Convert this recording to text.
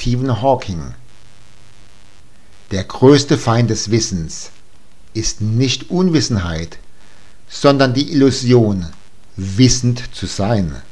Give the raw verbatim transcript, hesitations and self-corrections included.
Stephen Hawking: Der größte Feind des Wissens ist nicht Unwissenheit, sondern die Illusion, wissend zu sein.